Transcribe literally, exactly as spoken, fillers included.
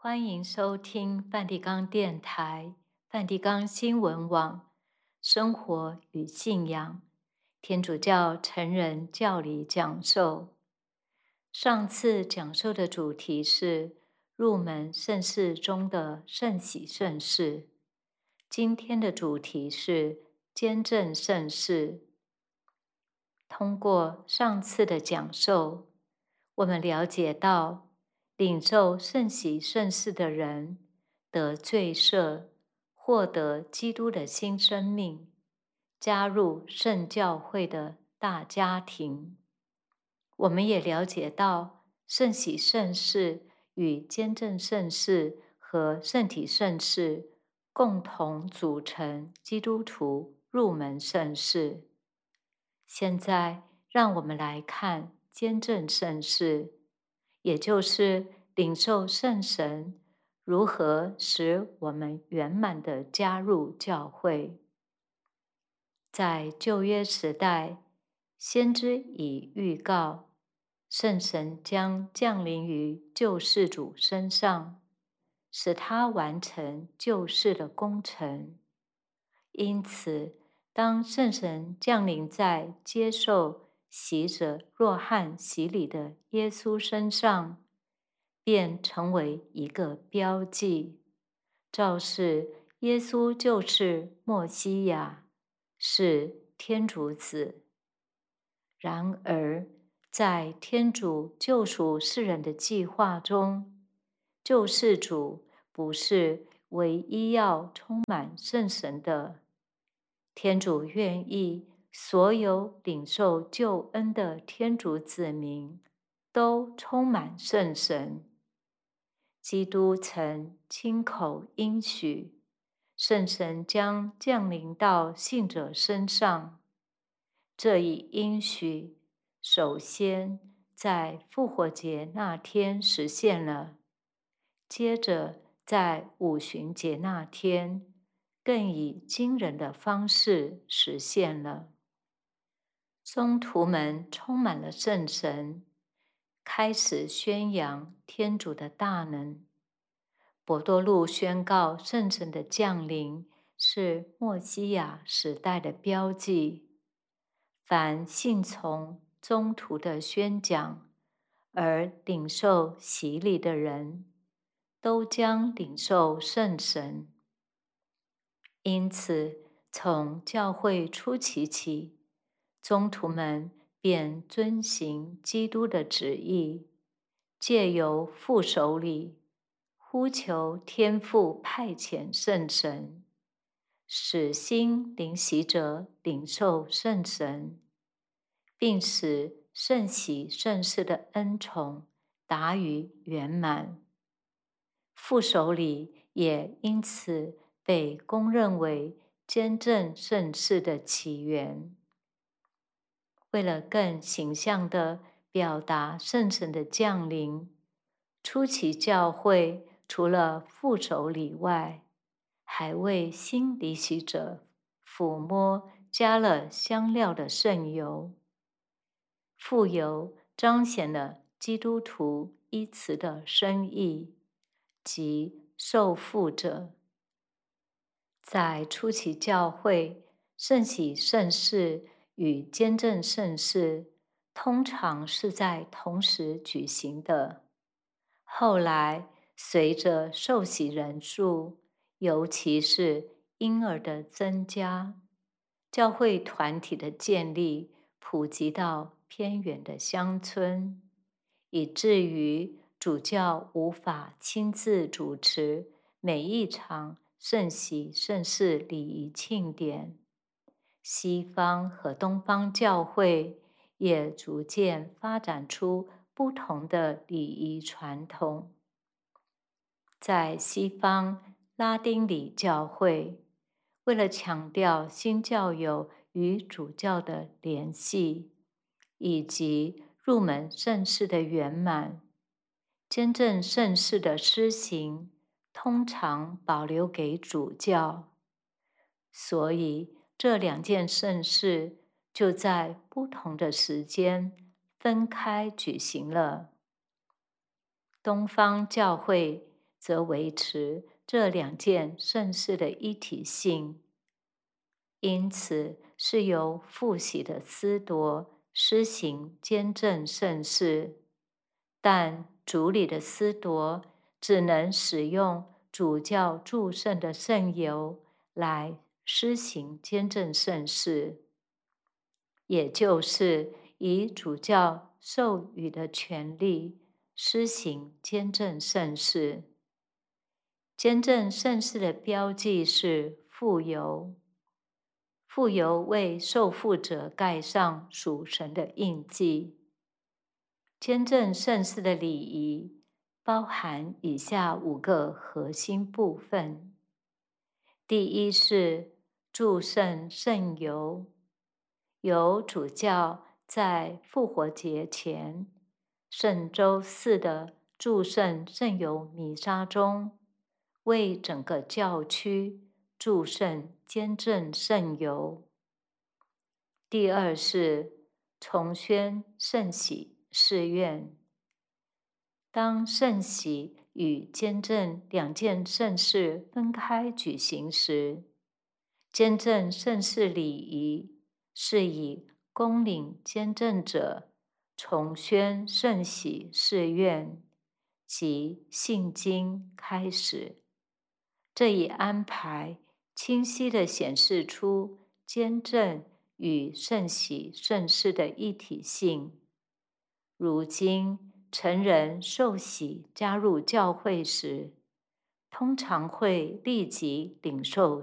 欢迎收听梵蒂冈电台、梵蒂冈新闻网《生活与信仰》天主教成人教理讲授。上次讲授的主题是入门圣事中的圣喜圣事，今天的主题是坚振圣事。通过上次的讲授，我们了解到，领受圣喜圣事的人得罪赦，获得基督的新生命，加入圣教会的大家庭。我们也了解到，圣喜圣事与坚振圣事和圣体圣事共同组成基督徒入门圣事。现在，让我们来看坚振圣事，也就是领受圣神如何使我们圆满地加入教会。在旧约时代，先知已预告圣神将降临于救世主身上，使他完成救世的工程。因此，当圣神降临在接受洗者若翰洗礼的耶稣身上，便成为一个标记，昭示耶稣就是默西亚，是天主子。然而，在天主救赎世人的计划中，救世主不是唯一要充满圣神的。天主愿意所有领受救恩的天主子民都充满圣神。基督曾亲口应许，圣神将降临到信者身上。这一应许，首先在复活节那天实现了，接着在五旬节那天，更以惊人的方式实现了。宗徒们充满了圣神，开始宣扬天主的大能。伯多禄宣告圣神的降临是默西亚时代的标记。凡信从宗徒的宣讲而领受洗礼的人，都将领受圣神。因此，从教会初期起，宗徒们便遵行基督的旨意，借由副手礼呼求天父派遣圣神，使新领洗者领受圣神，并使圣喜圣事的恩宠达于圆满。副手礼也因此被公认为坚振圣事的起源。为了更形象地表达圣神的降临，初期教会除了副手礼外，还为新离洗者抚摸加了香料的圣油。副油彰显了基督徒依词的深意，即受傅者。在初期教会，圣喜圣事与坚振圣事通常是在同时举行的。后来，随着受洗人数，尤其是婴儿的增加，教会团体的建立普及到偏远的乡村，以至于主教无法亲自主持每一场圣喜圣事礼仪庆典。西方和东方教会也逐渐发展出不同的礼仪传统。在西方拉丁礼教会，为了强调新教友与主教的联系，以及入门圣事的圆满，坚振圣事的施行通常保留给主教，所以这两件圣事就在不同的时间分开举行了。东方教会则维持这两件盛事的一体性。因此，是由父喜的司铎施行监正盛事，但主礼的司铎只能使用主教祝圣的圣油来施行监正盛事，也就是以主教授予的权利施行监正盛事。监正盛事的标记是傅油，傅油为受傅者盖上属神的印记。监正盛事的礼仪包含以下五个核心部分。第一是祝圣圣油，由主教在复活节前圣周四的祝圣圣油弥撒中，为整个教区祝圣监正圣油。第二是重宣圣喜誓愿。当圣喜与监正两件圣事分开举行时，监正圣事礼仪是以恭领监正者重宣圣喜誓愿及信经开始。这一安排清晰地显示出监正与圣喜圣事的一体性。如今成人受洗加入教会时，通常会立即领受